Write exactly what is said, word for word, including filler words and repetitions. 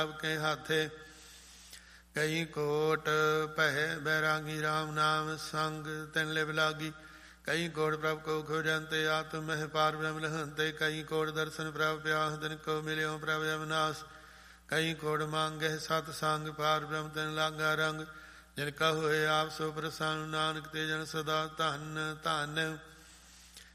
ਕੇ ਹਾਥੇ। ਕਈ ਕੋਟ ਪਹਿ ਬੈਰਾਗੀ ਰਾਮ ਨਾਮ ਸੰਗ ਤਿਨ ਲਿਵ ਲਾਗੀ। ਕਈ ਕੋਟ ਪ੍ਰਭ ਕੋ ਖੋਜੰਤੇ ਆਤਮ ਮਹਿ ਪਾਰ ਬ੍ਰਹਮ ਲਹੰਤੇ। ਕਈ ਕੋਟ ਦਰਸ਼ਨ ਪ੍ਰਭ ਪਿਆਸ ਦਿਨ ਕੋ ਮਿਲਿਓ ਪ੍ਰਭ ਅਵਨਾਸ। ਕਈ ਕੋਟ ਮੰਗਹਿ ਸਤ ਸੰਗ ਪਾਰ ਬ੍ਰਹਮ ਤਿਨ ਲਾਗਾ ਰੰਗ। ਜਿਨ ਕਾ ਹੋਏ ਆਪ ਸੋ ਪ੍ਰਸੰਨ ਨਾਨਕ ਤੇ ਜਨ ਸਦਾ ਧਨ ਧਨ।